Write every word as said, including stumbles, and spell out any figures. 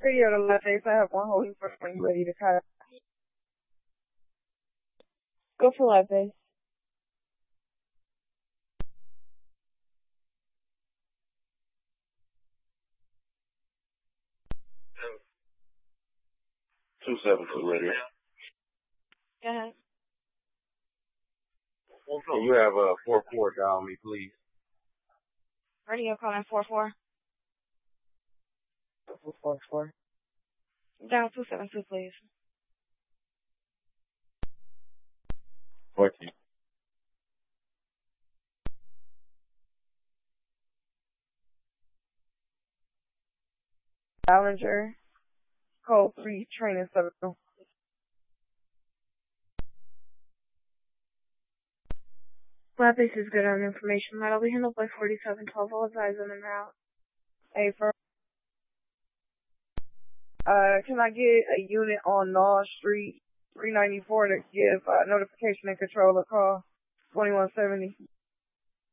Radio to left base. I have one holding for when you ready to cut. Go for left base. Two seven two radio. Go ahead. Can you have a uh, four four dial me, please? Radio calling four four. Four four. Dial two seven two, please. Fourteen. Challenger. Code three. Training seven. Lab base is good on information. That'll be handled by forty-seven twelve. I'll advise them en route. Hey, for uh, can I get a unit on North Street three ninety-four to give uh, notification and control a call twenty-one seventy?